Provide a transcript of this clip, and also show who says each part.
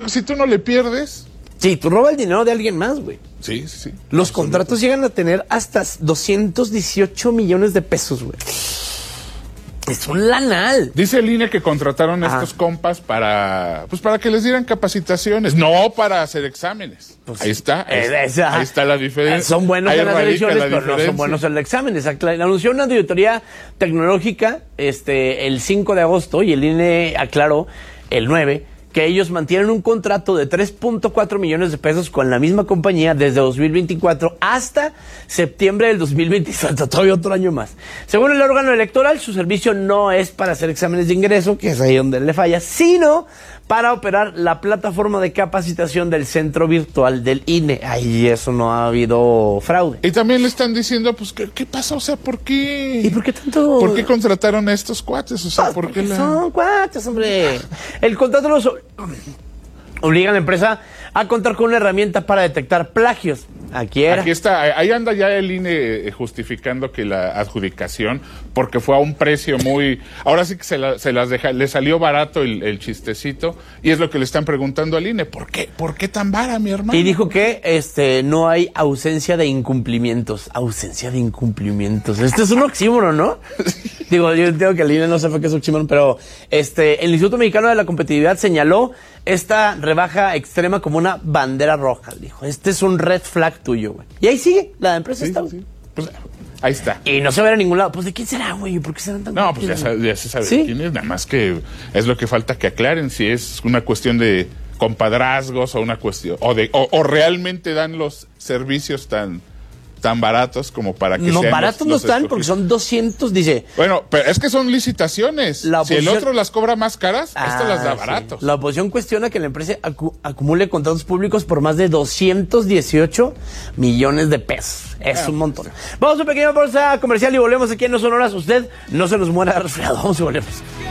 Speaker 1: que si tú no le pierdes...
Speaker 2: Sí, tú robas el dinero de alguien más, güey.
Speaker 1: Sí.
Speaker 2: Los contratos llegan a tener hasta 218 millones de pesos, güey. Es un lanal.
Speaker 1: Dice el INE que contrataron a estos compas para que les dieran capacitaciones, no para hacer exámenes. Pues ahí está la diferencia.
Speaker 2: Son buenos en las elecciones, pero no son buenos en el examen. Exacto. Anunció una auditoría tecnológica el 5 de agosto y el INE aclaró el 9 que ellos mantienen un contrato de 3.4 millones de pesos con la misma compañía desde 2024 hasta septiembre del 2024, todavía otro año más. Según el órgano electoral, su servicio no es para hacer exámenes de ingreso, que es ahí donde le falla, sino para operar la plataforma de capacitación del centro virtual del INE. Ahí eso no ha habido fraude.
Speaker 1: Y también le están diciendo, pues, ¿qué pasa? O sea, ¿por qué?
Speaker 2: ¿Y por qué tanto?
Speaker 1: ¿Por qué contrataron a estos cuates? O sea, ¿por qué
Speaker 2: son cuates, hombre? El contrato los obliga a la empresa a contar con una herramienta para detectar plagios. Aquí está,
Speaker 1: ahí anda ya el INE justificando que la adjudicación, porque fue a un precio muy... Ahora sí que se las deja, le salió barato el chistecito, y es lo que le están preguntando al INE, ¿por qué tan vara, mi hermano?
Speaker 2: Y dijo que no hay ausencia de incumplimientos. Ausencia de incumplimientos. Este es un oxímoron, ¿no? Digo, yo entiendo que el INE no sepa qué es oxímoron, pero el Instituto Mexicano de la Competitividad señaló esta rebaja extrema como una bandera roja, dijo. Este es un red flag tuyo, güey. Y ahí sigue, la empresa está.
Speaker 1: Sí. Pues ahí está.
Speaker 2: Y no se va a ningún lado. Pues, ¿de quién será, güey? ¿Por qué serán tan...
Speaker 1: No, pues ya se sabe de quién es. Nada más que es lo que falta que aclaren si es una cuestión de compadrazgos o una cuestión... O realmente dan los servicios tan baratos como para que
Speaker 2: no,
Speaker 1: sean
Speaker 2: baratos no están porque son 200, dice.
Speaker 1: Bueno, pero es que son licitaciones. Si el otro las cobra más caras, esto las da baratos.
Speaker 2: Sí. La oposición cuestiona que la empresa acumule contratos públicos por más de 218 millones de pesos. Es un montón. Vamos a una pequeña pausa comercial y volvemos aquí en No Son Horas. Usted no se nos muera resfriado. Vamos y volvemos.